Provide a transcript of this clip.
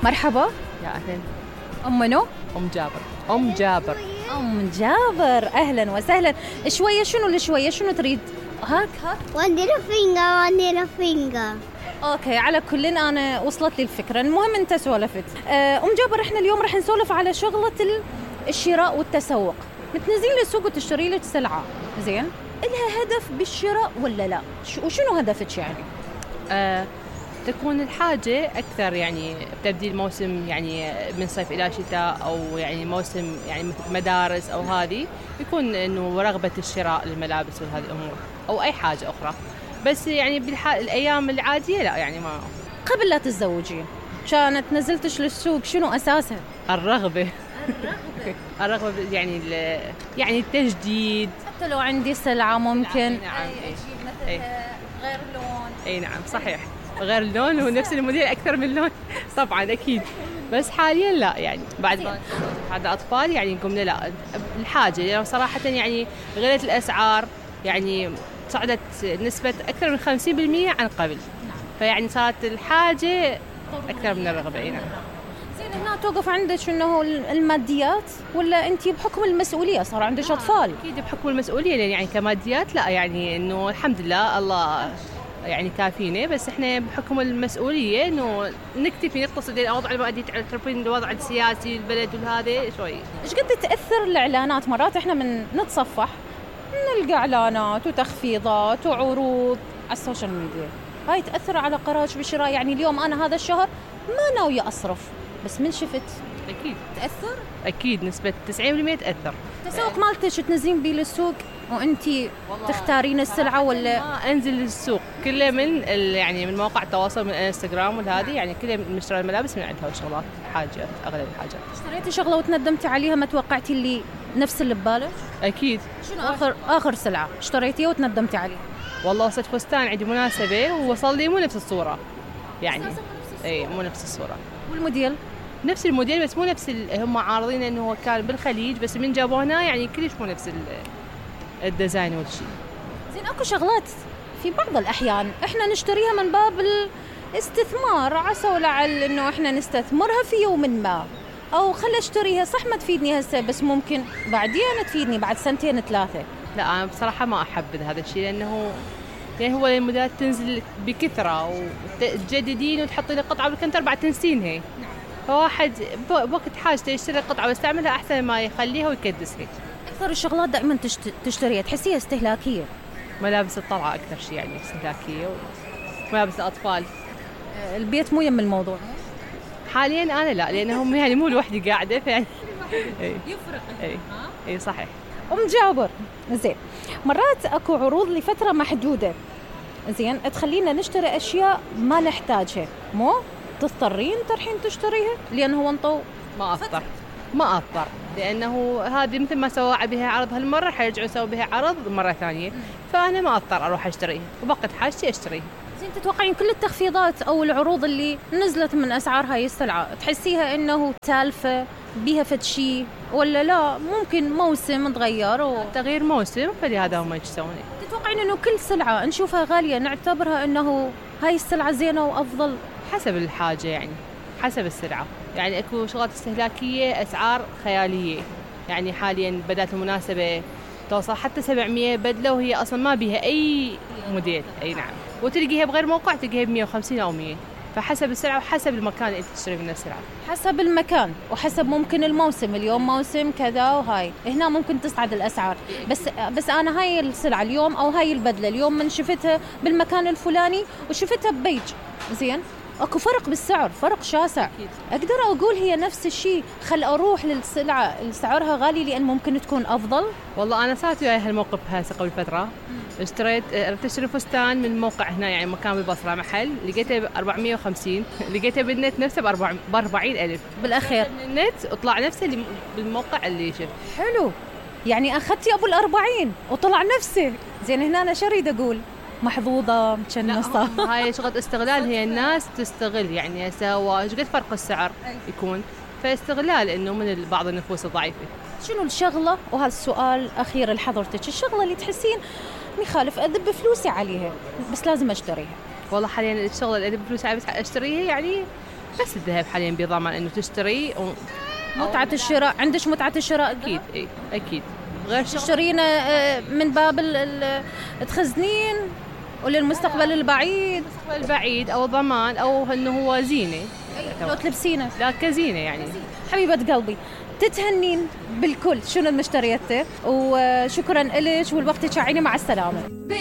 مرحبا. يا أهلا. أم منو؟ أم جابر. أم جابر. أم جابر، أهلا وسهلا. شوية شنو تريد؟ هاك. وندير فينجر. اوكي، على كل أنا وصلت لي الفكرة. المهم أنت سولفت. أم جابر، إحنا اليوم رح نسولف على شغلة الشراء والتسوق. متنزلين للسوق وتشتري لك سلعة، زين؟ إلها هدف بالشراء ولا لا؟ وشنو هدفك يعني؟ تكون الحاجة أكثر، يعني بتبديل موسم، يعني من صيف إلى شتاء، أو يعني موسم يعني مثل مدارس أو هذه، يكون إنه رغبة الشراء للملابس وهذه الأمور أو أي حاجة أخرى. بس يعني الأيام العادية لا، يعني ما. قبل لا تتزوجين كانت نزلتش للسوق، شنو أساسها؟ الرغبة يعني يعني التجديد. حتى لو عندي سلعة ممكن نعم. أجيب مثلا غير لون. أي نعم صحيح، غير اللون ونفس الموديل أكثر من لون طبعا أكيد. بس حاليا لا، يعني بعد أطفال يعني قمنا لا الحاجة، لأنه يعني صراحة يعني غلت الأسعار، يعني صعدت نسبة أكثر من 50% عن قبل. فيعني صارت الحاجة أكثر من الرغبة. نعم. زين، هنا توقف عندك إنه الماديات، ولا أنت بحكم المسؤولية صار عندك أطفال؟ أكيد بحكم المسؤولية، لأن يعني كماديات لا، يعني إنه الحمد لله الله يعني كافينا، بس احنا بحكم المسؤوليه انه نكتفي نقتصد على الوضع المادي، تعرفين الوضع السياسي البلد وهذا شوي. ايش قد تاثر الاعلانات؟ مرات احنا من نتصفح نلقى اعلانات وتخفيضات وعروض على السوشيال ميديا، هاي تاثر على قرارك بالشراء. يعني اليوم انا هذا الشهر ما ناويه اصرف، بس من شفت اكيد تاثر. اكيد نسبه 90% تاثر. التسوق مالتك تنزلين بيه للسوق وانتي تختارين السلعه، ولا ما انزل للسوق كله من يعني من مواقع التواصل، من انستغرام وهذه، يعني كله مشتري الملابس من عندها وشغلات حاجات، اغلب الحاجات. اشتريتي شغله وتندمتي عليها ما توقعتي اللي نفس اللي ببالك؟ اكيد. شنو اخر سلعه اشتريتيها وتندمتي عليها؟ والله وصلت فستان عندي مناسبه ووصل لي مو نفس الصوره، يعني اي مو نفس الصوره. والموديل نفس الموديل بس مو نفس هم عارضين انه هو كان بالخليج، بس من جابوه هنا يعني كلش مو نفس الديزاين والشيء. زين، اكو شغلات في بعض الاحيان احنا نشتريها من باب الاستثمار، عسى ولعل انه احنا نستثمرها في يوم ما، او خل اشتريها صح ما تفيدني هسه، بس ممكن بعدين تفيدني بعد سنتين ثلاثه. لا انا بصراحه ما احب هذا الشيء، لانه يعني هو الموديلات تنزل بكثره وتجددين وتحطي له قطعه بالكنتر بعد تنسينها. فواحد بوقت حاجته يشتري قطعه ويستعملها احسن ما يخليها ويكدسها. اكثر الشغلات دائما تشتريها تحسيها استهلاكيه. ملابس الطلعه اكثر شيء يعني استهلاكيه، وملابس الاطفال. البيت مو يم الموضوع حاليا انا لا، لانهم يعني مو لوحدي قاعده فيعني يفرق. اي صحيح. ام جابر، زين مرات اكو عروض لفتره محدوده، زين تخلينا نشتري اشياء ما نحتاجها، مو تضطرين ترحين تشتريها لأنه هو انطو. ما أضطر لأنه هذه مثل ما سووا بها عرض هالمرة حيرجعوا يسووا بها عرض مرة ثانية، فأنا ما أضطر أروح أشتريها وبقت حاجتي أشتريها. زين، تتوقعين كل التخفيضات أو العروض اللي نزلت من أسعار هاي السلعة تحسيها إنه تالفة بيها فد شيء، ولا لا ممكن موسم تغير تغيير موسم، فلهذا هم يسوون؟ تتوقعين إنه كل سلعة نشوفها غالية نعتبرها إنه هاي السلعة زينة وأفضل؟ حسب الحاجة، يعني حسب السلعة. يعني اكو شغلات استهلاكية اسعار خيالية، يعني حاليا بدات المناسبة توصل حتى 700 بدلة وهي اصلا ما بيها اي موديل. اي نعم، وتلقيها بغير موقع تلقيها ب 150 او 100. فحسب السلعة وحسب المكان اللي تشتري منه السلعة. حسب المكان وحسب ممكن الموسم، اليوم موسم كذا وهاي هنا ممكن تصعد الأسعار. بس أنا هاي السلعة اليوم أو هاي البدلة اليوم من شفتها بالمكان الفلاني وشفتها ببيج، زين اكو فرق بالسعر، فرق شاسع. اقدر اقول هي نفس الشيء خل اروح للسلعه اللي غالي لان ممكن تكون افضل؟ والله انا صارت وياي هالموقف هسه قبل فتره. رحت اشتري فستان من موقع هنا، يعني مكان بالبصره محل، لقيته ب 450، لقيته بالنت نفسه ب 40,000 بالاخير من النت وطلع نفسه اللي بالموقع اللي شفت. حلو، يعني اخذتي ابو ال40 وطلع نفسه. زين هنا انا شريد اقول محظوظة متشنصة. هاي شغلة استغلال، هي الناس تستغل، يعني هسه ايش قد فرق السعر يكون، فاستغلال انه من بعض النفوس الضعيفة. شنو الشغلة، وهذا السؤال أخير لحضرتك، الشغلة اللي تحسين مخالف أذب فلوسي عليها بس لازم أشتريها؟ والله حاليا الشغلة اللي أذب فلوسي عليها بس أشتريها، يعني بس الذهب حاليا بضمان إنه تشتري متعة الشراء، عندش متعة الشراء؟ أكيد أكيد. غير تشترين من باب تخزنين وللمستقبل البعيد، المستقبل البعيد أو ضمان أو إنه هو زينة لو تلبسينه لا كزينة يعني. حبيبة قلبي تتهنين بالكل شنو المشتريته، وشكرا لك والوقت تشعيني، مع السلامة.